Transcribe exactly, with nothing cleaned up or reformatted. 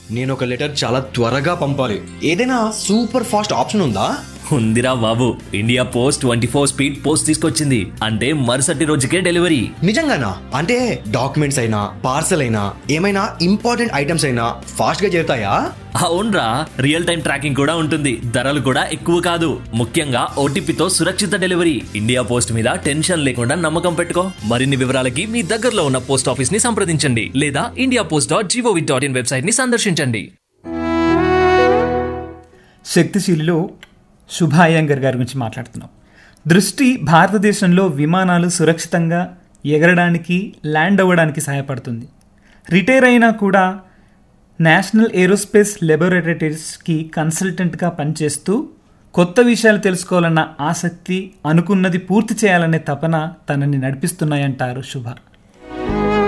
నేను ఒక లెటర్ చాలా త్వరగా పంపాలి. ఏదైనా సూపర్ ఫాస్ట్ ఆప్షన్ ఉందా? ఉందిరా బాబు, India post twenty four speed post తీసుకొచ్చింది. అంటే మరుసటి రోజుకే డెలివరీ. నిజంగానా? అంటే డాక్యుమెంట్స్ అయినా పార్సల్ అయినా ఏమైనా ఇంపార్టెంట్ ఐటమ్స్ అయినా ఫాస్ట్ గా చేరుతాయా? అవునరా, రియల్ టైం ట్రాకింగ్ కూడా ఉంటుంది. ధరలు కూడా ఎక్కువ కాదు. ముఖ్యంగా ఓటీపీతో సురక్షిత డెలివరీ. ఇండియా పోస్ట్ మీద టెన్షన్ లేకుండా నమ్మకం పెట్టుకో. మరిన్ని వివరాలకి మీ దగ్గరలో ఉన్న పోస్ట్ ఆఫీస్ ని సంప్రదించండి లేదా India post dot GOV dot in website ని సందర్శించండి. శక్తిశీలిలో శుభ అయ్యంగర్ గారి గురించి మాట్లాడుతున్నాం. దృష్టి భారతదేశంలో విమానాలు సురక్షితంగా ఎగరడానికి, ల్యాండ్ అవ్వడానికి సహాయపడుతుంది. రిటైర్ అయినా కూడా నేషనల్ ఏరోస్పేస్ లెబొరేటరీస్కి కన్సల్టెంట్గా పనిచేస్తూ కొత్త విషయాలు తెలుసుకోవాలన్న ఆసక్తి, అనుకున్నది పూర్తి చేయాలనే తపన తనని నడిపిస్తున్నాయంటారు శుభ.